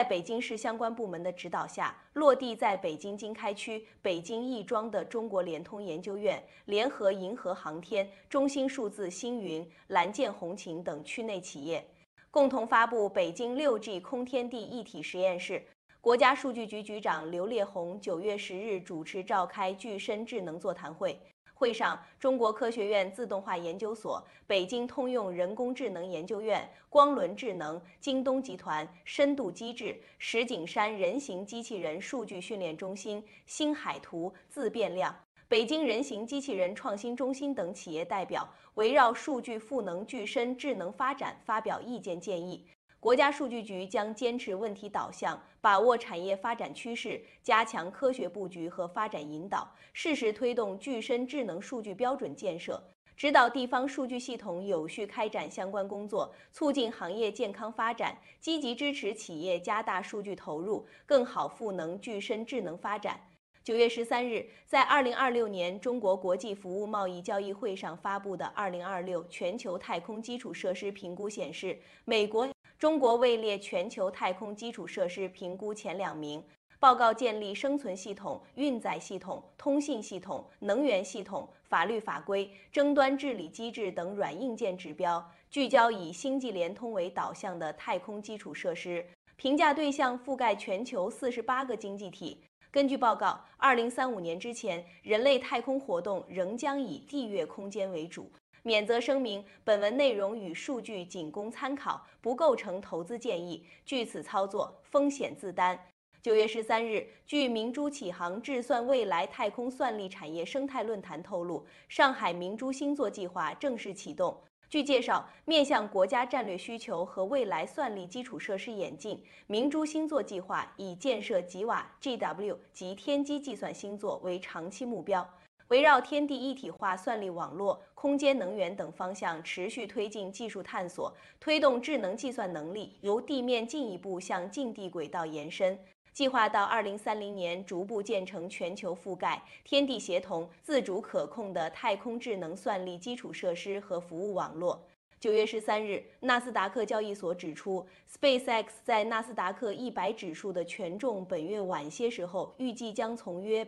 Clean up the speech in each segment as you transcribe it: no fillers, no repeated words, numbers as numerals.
北京市相关部门的指导下，落地在北京经开区、北京亦庄的中国联通研究院联合银河航天、中兴数字星云、蓝箭红擎等区内企业，共同发布北京6G 空天地一体实验室。国家数据局局长刘烈宏9月10日主持召开具身智能座谈会。会上，中国科学院自动化研究所、北京通用人工智能研究院、光轮智能、京东集团、深度机制、石景山人形机器人数据训练中心、星海图、自变量、北京人形机器人创新中心等企业代表围绕数据赋能具身智能发展发表意见建议。国家数据局将坚持问题导向，把握产业发展趋势，加强科学布局和发展引导，适时推动具身智能数据标准建设，指导地方数据系统有序开展相关工作，促进行业健康发展，积极支持企业加大数据投入，更好赋能具身智能发展。9月13日，在2026年中国国际服务贸易交易会上发布的2026全球太空基础设施评估显示，中国位列全球太空基础设施评估前2名。报告建立生存系统、运载系统、通信系统、能源系统、法律法规、争端治理机制等软硬件指标，聚焦以星际联通为导向的太空基础设施，评价对象覆盖全球48个经济体。根据报告，2035年之前，人类太空活动仍将以地月空间为主。免责声明：本文内容与数据仅供参考，不构成投资建议，据此操作风险自担。9月13日，据明珠启航智算未来太空算力产业生态论坛透露，上海明珠星座计划正式启动。据介绍，面向国家战略需求和未来算力基础设施演进，明珠星座计划以建设吉瓦、GW 及天基计算星座为长期目标。围绕天地一体化算力网络、空间能源等方向持续推进技术探索，推动智能计算能力由地面进一步向近地轨道延伸。计划到2030年逐步建成全球覆盖、天地协同、自主可控的太空智能算力基础设施和服务网络。9月13日，纳斯达克交易所指出 ，SpaceX 在纳斯达克100指数的权重本月晚些时候预计将从约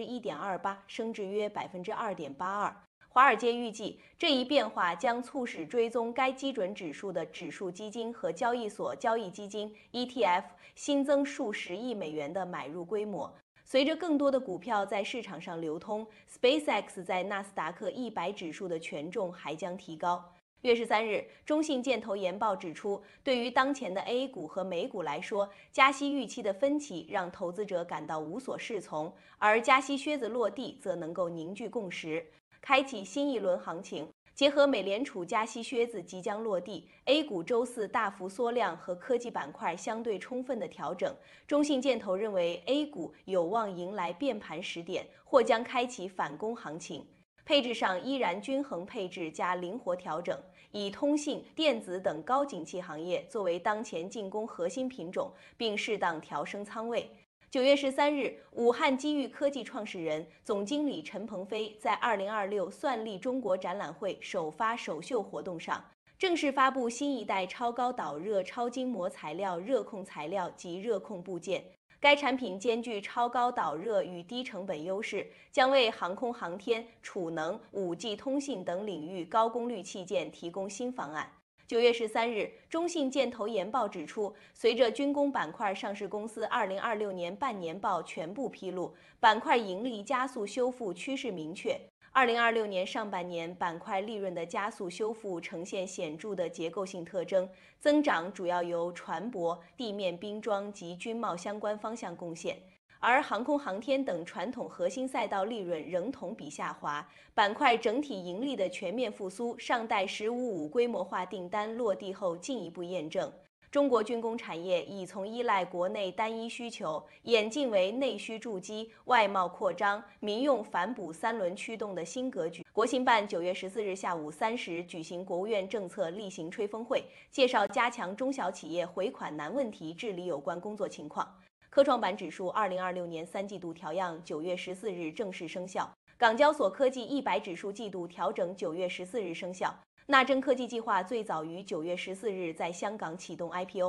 1.28%升至约2.82%。华尔街预计，这一变化将促使追踪该基准指数的指数基金和交易所交易基金 ETF 新增数十亿美元的买入规模。随着更多的股票在市场上流通 ，SpaceX 在纳斯达克100指数的权重还将提高。月13日，中信建投研报指出，对于当前的 A 股和美股来说，加息预期的分歧让投资者感到无所适从，而加息靴子落地则能够凝聚共识，开启新一轮行情。结合美联储加息靴子即将落地 ，A 股周四大幅缩量和科技板块相对充分的调整，中信建投认为 A 股有望迎来变盘时点，或将开启反攻行情。配置上依然均衡配置加灵活调整，以通信、电子等高景气行业作为当前进攻核心品种，并适当调升仓位。9月13日，武汉机遇科技创始人、总经理陈鹏飞在2026算力中国展览会首发首秀活动上，正式发布新一代超高导热超筋膜材料热控材料及热控部件。该产品兼具超高导热与低成本优势，将为航空航天、储能、5G 通信等领域高功率器件提供新方案。9月13日，中信建投研报指出，随着军工板块上市公司2026年半年报全部披露，板块盈利加速修复趋势明确。2026年上半年板块利润的加速修复呈现显著的结构性特征，增长主要由船舶、地面兵装及军贸相关方向贡献，而航空航天等传统核心赛道利润仍同比下滑，板块整体盈利的全面复苏尚待“15-5”规模化订单落地后进一步验证。中国军工产业已从依赖国内单一需求演进为内需筑基、外贸扩张、民用反哺三轮驱动的新格局。国新办9月14日下午3时举行国务院政策例行吹风会，介绍加强中小企业回款难问题治理有关工作情况。科创板指数2026年3季度调样9月14日正式生效，港交所科技100指数季度调整9月14日生效。纳真科技计划最早于9月14日在香港启动 IPO。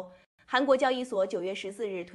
韩国交易所9月14日推